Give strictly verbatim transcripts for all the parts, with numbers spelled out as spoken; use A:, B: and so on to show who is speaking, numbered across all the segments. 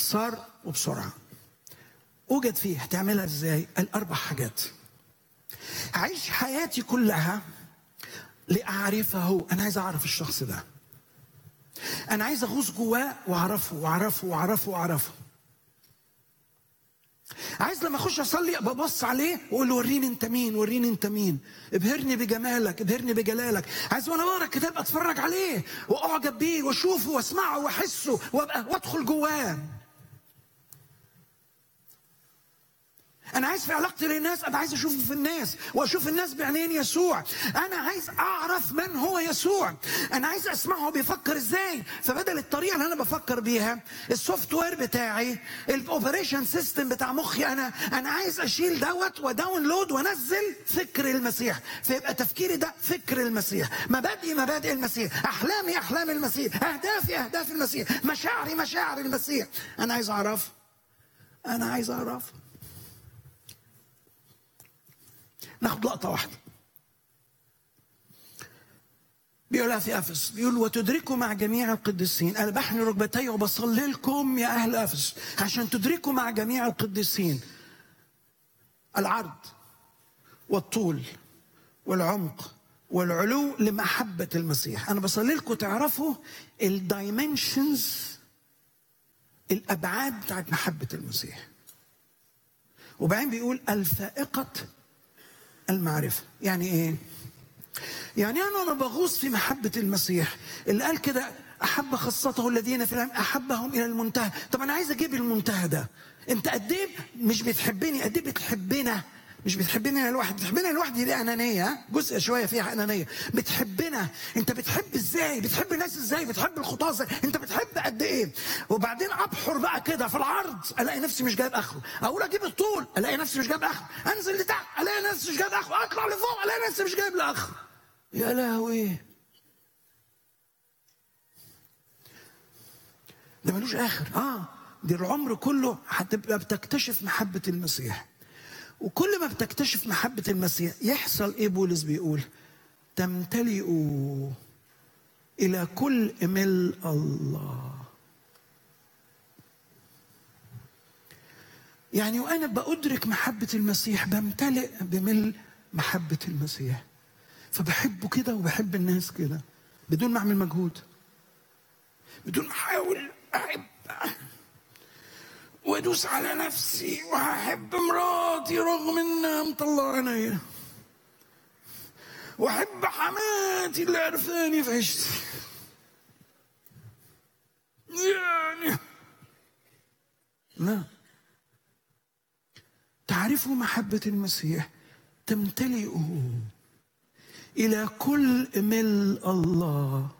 A: باختصار وبسرعة. أوجد فيه هتعملها إزاي؟ الأربع حاجات. أعيش حياتي كلها لأعرفه. أنا عايز أعرف الشخص ده، أنا عايز أغوص جواه وأعرفه وأعرفه وأعرفه وأعرفه. عايز لما أخش أصلي ببص عليه وأقول له وريني أنت مين، وريني أنت مين، ابهرني بجمالك، ابهرني بجلالك. عايز وأنا بقرا الكتاب أتفرج عليه وأعجب بيه وأشوفه وأسمعه وأحسه وأبقى وأدخل جواه. أنا عايز في علاقتي للناس، أنا عايز أشوفه في الناس وأشوف الناس بعينين يسوع. أنا عايز أعرف من هو يسوع. أنا عايز أسمعه بيفكر إزاي. فبدل الطريقة اللي أنا بفكر بيها، السوفت وير بتاعي، الأوبريشن سيستم بتاع مخي، أنا أنا عايز أشيل دوت وداونلود وأنزل فكر المسيح. فيبقى تفكيري ده فكر المسيح، مبادئي مبادئ المسيح، أحلامي أحلام المسيح، أهدافي أهداف المسيح، مشاعري مشاعر المسيح. أنا عايز أعرف أنا عايز أعرف ناخد لقطة واحدة. بيقولها في أفس، بيقول وتدركوا مع جميع القديسين. أنا بحني ركبتي وبصلي لكم يا أهل أفس عشان تدركوا مع جميع القديسين العرض والطول والعمق والعلو لمحبة المسيح. أنا بصلي لكم تعرفوا الدايمنشنز، الأبعاد بتاعت محبة المسيح. وبعدين بيقول الفائقة المعرفة. يعني ايه؟ يعني انا انا بغوص في محبة المسيح اللي قال كده احب خاصته الذين في العالم احبهم الى المنتهى. طب انا عايز اجيب المنتهى ده. انت قد ايه مش بتحبني، قد ايه بتحبنا. مش بتحبني انا لوحدي، بتحبنا لوحدي دي انانيه، جزء شويه فيها انانيه. بتحبنا انت، بتحب ازاي، بتحب الناس ازاي، بتحب الخطاه ازاي، انت بتحب قد ايه. وبعدين ابحر بقى كده في العرض الاقي نفسي مش جايب اخره، اقول اجيب الطول الاقي نفسي مش جايب اخره، انزل لتحت الاقي نفسي مش جايب اخره، اطلع لفوق الاقي نفسي مش جايب لاخره. يا لهوي، ده ملوش اخر. اه دي العمر كله هتبقى بتكتشف محبه المسيح. وكل ما بتكتشف محبة المسيح يحصل ايه؟ بولس بيقول تمتلئوا إلى كل ملء الله. يعني وأنا بأدرك محبة المسيح بمتلئ بملء محبة المسيح، فبحبه كده وبحب الناس كده بدون ما أعمل مجهود، بدون ما أحاول أحب وادوس على نفسي وهحب مراتي رغم انها مطلعه عينيا، واحب حماتي اللي عرفاني في عيشتي. يعني لا، تعرفوا محبة المسيح تمتلئوا إلى كل ملء الله.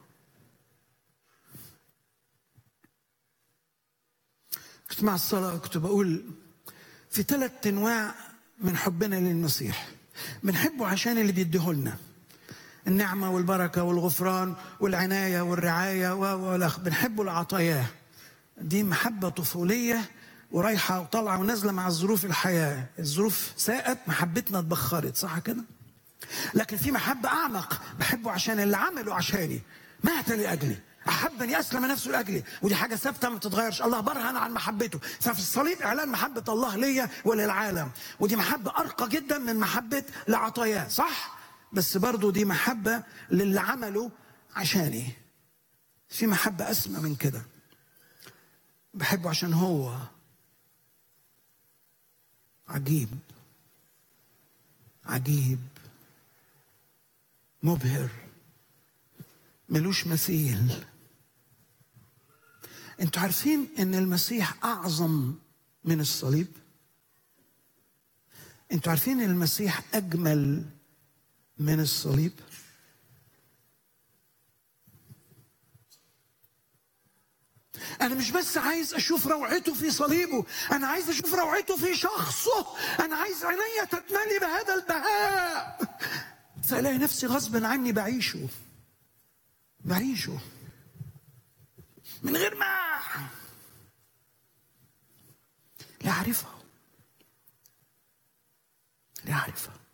A: كنت مع الصلاة كنت بقول في ثلاث انواع من حبنا للمسيح. بنحبه عشان اللي بيديه لنا النعمة والبركة والغفران والعناية والرعاية والأخ. بنحبه لعطاياه، دي محبة طفولية ورايحة وطالعة ونازلة مع الظروف الحياة. الظروف ساءت محبتنا اتبخرت، صح كده؟ لكن في محبة أعمق، بحبه عشان اللي عمله عشاني، مات لأجلي، أحبني أسلم نفسه لأجلي. ودي حاجة ثابتة ما تتغيرش. الله برهن عن محبته. ففي الصليب إعلان محبة الله ليا وللعالم. ودي محبة أرقى جدا من محبة لعطاياه، صح؟ بس برضو دي محبة للي عمله عشاني. في محبة أسمى من كده، بحبه عشان هو عجيب عجيب مبهر ملوش مثيل. انتوا عارفين ان المسيح اعظم من الصليب؟ انتوا عارفين ان المسيح اجمل من الصليب؟ انا مش بس عايز اشوف روعته في صليبه، انا عايز اشوف روعته في شخصه. انا عايز عينيا تتملي بهذا البهاء، فالاقي نفسي غصبا عني بعيشه بعيشه من غير ما لا أعرفه لا أعرفه